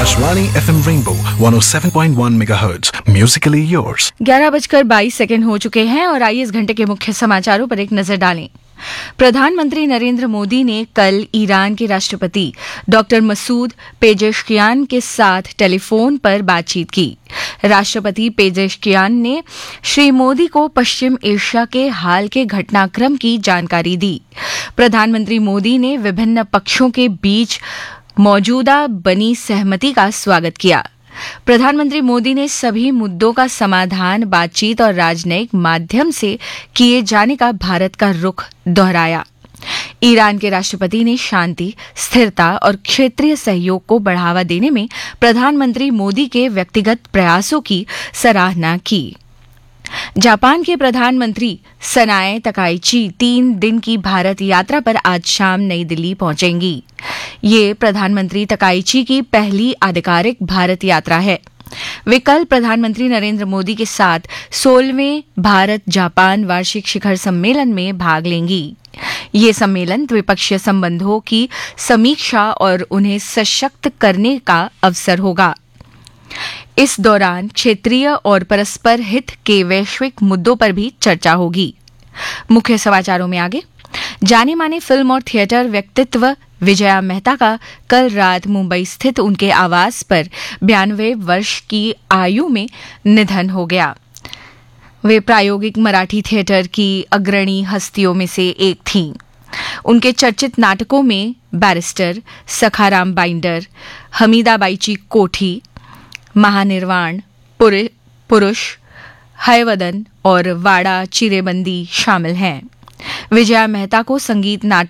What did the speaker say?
Akashvani FM Rainbow 107.1 MHz. Musically yours. 11:22 हो चुके हैं और आइए इस घंटे के मुख्य समाचारों पर एक नजर डालें। प्रधानमंत्री नरेंद्र मोदी ने कल ईरान के राष्ट्रपति डॉक्टर मसूद पेजेश्कियान के साथ टेलीफोन पर बातचीत की। राष्ट्रपति पेजेश्कियान ने श्री मोदी को पश्चिम एशिया के हाल के घटनाक्रम की जानकारी दी। प्रधानमंत्री मोदी ने विभिन्न पक्षों के बीच मौजूदा बनी सहमति का स्वागत किया। प्रधानमंत्री मोदी ने सभी मुद्दों का समाधान बातचीत और राजनयिक माध्यम से किए जाने का भारत का रुख दोहराया। ईरान के राष्ट्रपति ने शांति, स्थिरता और क्षेत्रीय सहयोग को बढ़ावा देने में प्रधानमंत्री मोदी के व्यक्तिगत प्रयासों की सराहना की। जापान के प्रधानमंत्री सनाए तकाइची 3 दिन की भारत यात्रा पर आज शाम नई दिल्ली पहुंचेंगी। ये प्रधानमंत्री तकाइची की पहली आधिकारिक भारत यात्रा है। वे कल प्रधानमंत्री नरेंद्र मोदी के साथ 16वें भारत जापान वार्षिक शिखर सम्मेलन में भाग लेंगी। ये सम्मेलन द्विपक्षीय संबंधों की समीक्षा और उन्हें सशक्त करने का अवसर होगा। इस दौरान क्षेत्रीय और परस्पर हित के वैश्विक मुद्दों पर भी चर्चा होगी। मुख्य समाचारों में आगे, जाने माने फिल्म और थिएटर व्यक्तित्व विजया मेहता का कल रात मुंबई स्थित उनके आवास पर 92 वर्ष की आयु में निधन हो गया। वे प्रायोगिक मराठी थिएटर की अग्रणी हस्तियों में से एक थीं। उनके चर्चित नाटकों में बैरिस्टर, सखाराम बाइंडर, हमीदाबाईची कोठी, महानिर्वाण, पुरुष, हयवदन और वाड़ा चिरेबंदी शामिल हैं। विजया मेहता को संगीत